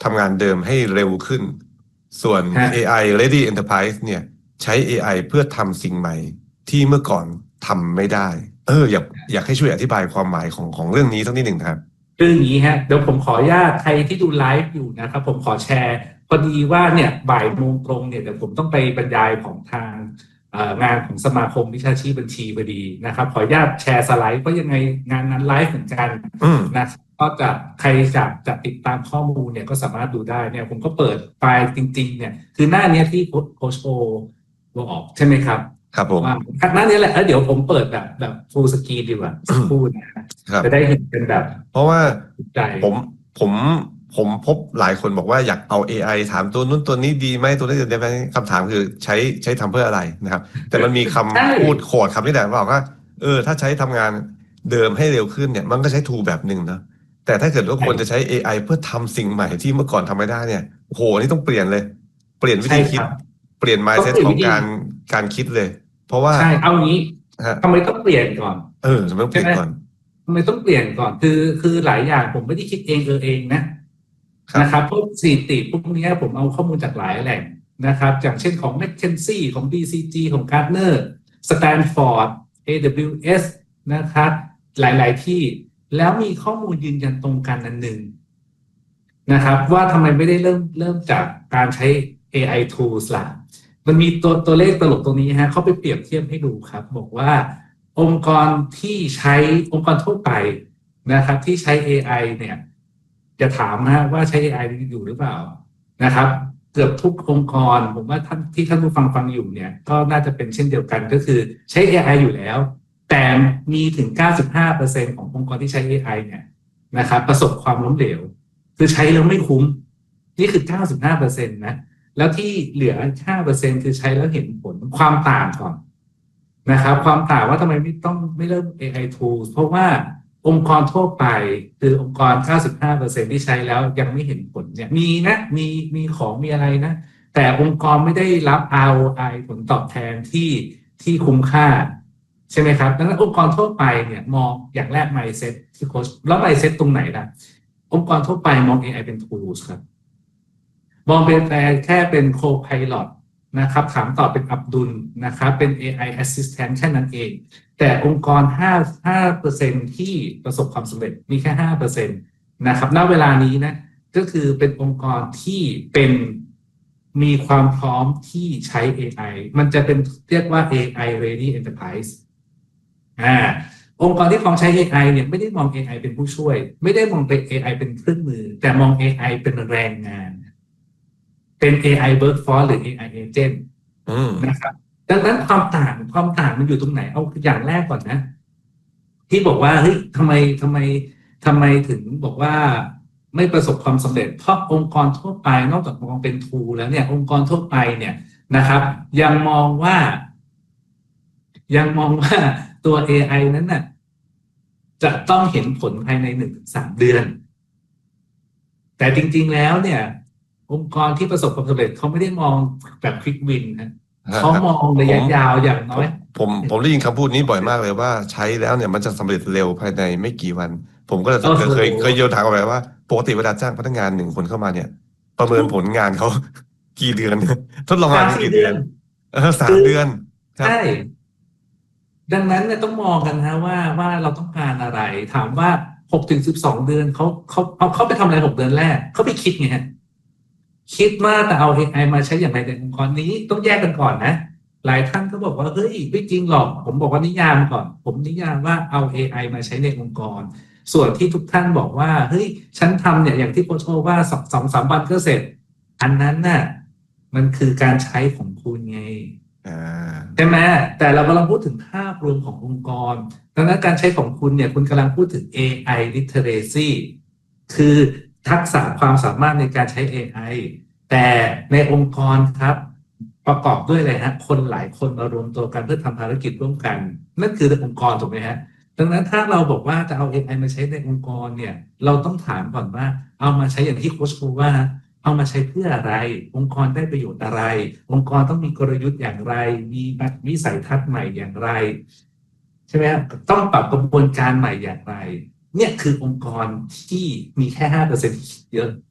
ำงานเดิมให้เร็วขึ้นส่วนฮะ AI Ready Enterprise เนี่ยใช้ AI เพื่อทำสิ่งใหม่ที่เมื่อก่อนทำไม่ได้อยากให้ช่วยอธิบายความหมายของเรื่องนี้สักนิดหนึ่งครับคืออย่างนี้ฮะเดี๋ยวผมขออนุญาตใครที่ดูไลฟ์อยู่นะครับผมขอแชร์พอดีว่าเนี่ยบ่ายโมงตรงเนี่ยเดี๋ยวผมต้องไปบรรยายของทางงานของสมาคมวิชาชีพบัญชีพอดีนะครับขออนุญาตแชร์สไลด์เพราะยังไงงานนั้นไลฟ์เหมือนกันนะก็จะใครจะติดตามข้อมูลเนี่ยก็สามารถดูได้เนี่ยผมก็เปิดไฟล์จริงๆเนี่ยคือหน้านี้ที่โค้ชโอบอกใช่ไหมครับครับผมหน้านี้แหละเดี๋ยวผมเปิดแบบฟูลสกรีนดีกว่าพูดนะจะได้เห็นเป็นแบบเพราะว่าผมพบหลายคนบอกว่าอยากเอา AI ถามตัวนู้นตัวนี้ดีไหมตัวนี้จะได้ไหมคำถามคือใช้ทำเพื่ออะไรนะครับแต่มันมีคำพูดโขดคำนี้แหละบอกว่าถ้าใช้ทำงานเดิมให้เร็วขึ้นเนี่ยมันก็ใช้ tool แบบหนึ่งนะแต่ถ้าเกิดว่าควรจะใช้ AI เพื่อทำสิ่งใหม่ที่เมื่อก่อนทำไม่ได้เนี่ยโอ้โหนี่ต้องเปลี่ยนเลยเปลี่ยนวิธีคิดเปลี่ยน mindset ของการคิดเลยเพราะว่าใช่เอางี้ทำไมต้องเปลี่ยนก่อนทำไมต้องเปลี่ยนก่อนทำไมต้องเปลี่ยนก่อนคือหลายอย่างผมไม่ได้คิดเองนะครับพวกสถิติพวกนี้ผมเอาข้อมูลจากหลายแหล่งนะครับอย่างเช่นของ McKinsey ของ BCG ของ Gartner Stanford AWS นะครับหลายๆที่แล้วมีข้อมูลยืนยันตรงกันอันหนึ่งนะครับว่าทำไมไม่ได้เริ่มจากการใช้ AI tools ล่ะมันมีตัวเลขตลกตรงนี้ฮะเขาไปเปรียบเทียบให้ดูครับบอกว่าองค์กรที่ใช้องค์กรทั่วไปนะครับที่ใช้ AI เนี่ยจะถามว่าใช้ AI อยู่หรือเปล่านะครับเกือบทุกองค์กรผมว่าท่านผู้ฟังอยู่เนี่ยก็น่าจะเป็นเช่นเดียวกันก็คือใช้ AI อยู่แล้วแต่มีถึง 95% ขององค์กรที่ใช้ AI เนี่ยนะครับประสบความล้มเหลวคือใช้แล้วไม่คุ้มนี่คือ 95% นะแล้วที่เหลือ 5% คือใช้แล้วเห็นผลความต่างก่อนนะครับความต่างว่าทำไมไม่เริ่ม AI tools เพราะว่าองค์กรทั่วไปคือองค์กร 95% ที่ใช้แล้วยังไม่เห็นผลเนี่ยมีของมีอะไรนะแต่องค์กรไม่ได้รับ ROI ผลตอบแทนที่คุ้มค่าใช่ไหมครับดังนั้นองค์กรทั่วไปเนี่ยมองอย่างแรก mindset ที่โค้ชแล้ว mindset ตรงไหนล่ะองค์กรทั่วไปมอง AI เป็น tools ครับมองเป็นแค่เป็น co-pilot นะครับถามตอบเป็นอับดุลนะครับเป็น AI assistant แค่นั้นเองแต่องค์กร 5% ที่ประสบความสำเร็จมีแค่ 5% นะครับณเวลานี้นะก็คือเป็นองค์กรที่มีความพร้อมที่ใช้ AI มันจะเป็นเรียกว่า AI ready enterprise องค์กรที่พร้อมใช้ AI เนี่ยไม่ได้มอง AI เป็นผู้ช่วยไม่ได้มองเป็น AI เป็นเครื่องมือแต่มอง AI เป็นแรงงานเป็น AI workforce หรือ AI agent นะครับดังนั้นความต่างมันอยู่ตรงไหนเอาอย่างแรกก่อนนะที่บอกว่าเฮ้ยทำไมถึงบอกว่าไม่ประสบความสำเร็จเพราะองค์กรทั่วไปนอกจากมองเป็น tool แล้วเนี่ยองค์กรทั่วไปเนี่ยนะครับยังมองว่าตัว AI นั้นน่ะจะต้องเห็นผลภายใน 1-3 เดือนแต่จริงๆแล้วเนี่ยองค์กรที่ประสบความสำเร็จเขาไม่ได้มองแบบควิกวินนะเขามองระยะยาวอย่างน้อยผมได้ยินคำพูดนี้บ่อยมากเลยว่าใช้แล้วเนี่ยมันจะสำเร็จเร็วภายในไม่กี่วันผมก็เคยโยนถามออกไปว่าปกติเวลาจ้างพนักงาน1 คนเข้ามาเนี่ยประเมินผลงานเขากี่เดือนทดลองงานกี่เดือน3 เดือนใช่ดังนั้นเนี่ยต้องมองกันนะว่าเราต้องการอะไรถามว่า6-12 เดือนเขาไปทำอะไร6 เดือนแรกเขาไปคิดไงฮะคิดว่าแต่เอา AI มาใช้อย่างไรในองค์กรนี้ต้องแยกกันก่อนนะหลายท่านก็บอกว่าเฮ้ยไม่จริงหรอกผมบอกว่านิยามก่อนผมนิยามว่าเอา AI มาใช้ในองค์กรส่วนที่ทุกท่านบอกว่าเฮ้ยฉันทำเนี่ยอย่างที่โค้ชโอว่า2-3 วันก็เสร็จอันนั้นน่ะมันคือการใช้ของคุณไงใช่ไหมแต่เรากำลังพูดถึงภาพรวมขององค์กรดังนั้นการใช้ของคุณเนี่ยคุณกำลังพูดถึง AI literacy คือทักษะความสามารถในการใช้ AI แต่ในองค์กรครับประกอบด้วยอะไรฮะคนหลายคนมารวมตัวกันเพื่อทำภารกิจร่วมกันนั่นคือองค์กรถูกไหมฮะดังนั้นถ้าเราบอกว่าจะเอา AI มาใช้ในองค์กรเนี่ยเราต้องถามก่อนว่าเอามาใช้อย่างที่โค้ชพูดว่าเอามาใช้เพื่ออะไรองค์กรได้ประโยชน์อะไรองค์กรต้องมีกลยุทธ์อย่างไรมีวิสัยทัศน์ใหม่อย่างไรใช่ไหมต้องปรับกระบวนการใหม่อย่างไรเนี่ยคือองค์กรที่มีแค่ 5% เยอะ